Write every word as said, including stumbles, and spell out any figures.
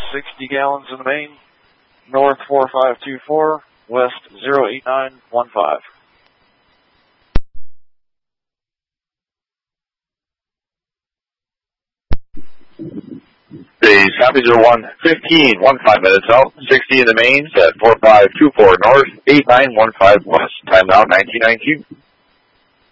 sixty gallons in the main, north four five two four, west zero eight nine one five. Base copy zero one fifteen, one five minutes out, sixty in the mains at four five two four north, eight nine one five west. Time now nineteen nineteen.